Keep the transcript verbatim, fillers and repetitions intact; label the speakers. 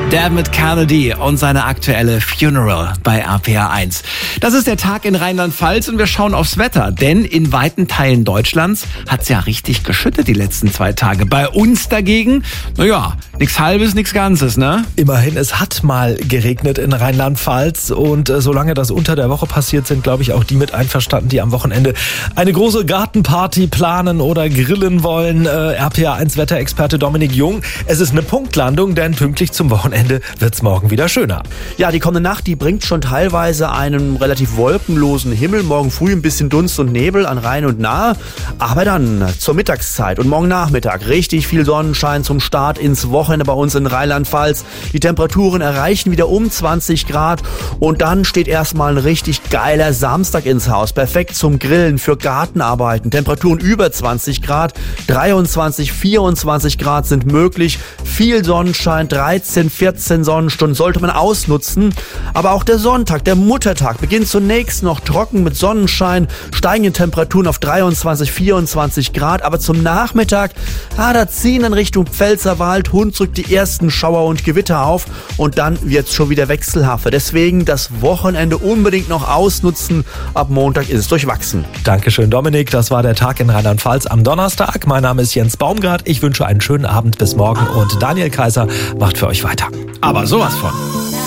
Speaker 1: Dermot Kennedy und seine aktuelle Funeral bei R P R eins. Das ist der Tag in Rheinland-Pfalz und wir schauen aufs Wetter, denn in weiten Teilen Deutschlands hat's ja richtig geschüttet die letzten zwei Tage. Bei uns dagegen, naja, nichts Halbes, nichts Ganzes, ne?
Speaker 2: Immerhin, es hat mal geregnet in Rheinland-Pfalz und äh, solange das unter der Woche passiert, sind, glaube ich, auch die mit einverstanden, die am Wochenende eine große Gartenparty planen oder grillen wollen. Äh, R P R eins Wetterexperte Dominik Jung, es ist eine Punktlandung, denn pünktlich zum Wochenende wird's morgen wieder schöner.
Speaker 3: Ja, die kommende Nacht, die bringt schon teilweise einen relativ wolkenlosen Himmel. Morgen früh ein bisschen Dunst und Nebel an Rhein und Nahe. Aber dann zur Mittagszeit und morgen Nachmittag richtig viel Sonnenschein zum Start ins Wochenende bei uns in Rheinland-Pfalz. Die Temperaturen erreichen wieder um zwanzig Grad und dann steht erstmal ein richtig geiler Samstag ins Haus. Perfekt zum Grillen, für Gartenarbeiten. Temperaturen über zwanzig Grad, dreiundzwanzig, vierundzwanzig Grad sind möglich. Viel Sonnenschein, dreizehn, vierzehn Sonnenstunden sollte man ausnutzen. Aber auch der Sonntag, der Muttertag, beginnt zunächst noch trocken mit Sonnenschein, steigende Temperaturen auf dreiundzwanzig, vierundzwanzig Grad. Aber zum Nachmittag, ah, da ziehen in Richtung Pfälzerwald, Hunsrück die ersten Schauer und Gewitter auf und dann wird's schon wieder wechselhafter. Deswegen das Wochenende unbedingt noch ausnutzen. Ab Montag ist es durchwachsen.
Speaker 2: Dankeschön, Dominik. Das war der Tag in Rheinland-Pfalz am Donnerstag. Mein Name ist Jens Baumgart. Ich wünsche einen schönen Abend bis morgen und Daniel Kaiser macht für euch weiter.
Speaker 1: Aber sowas von.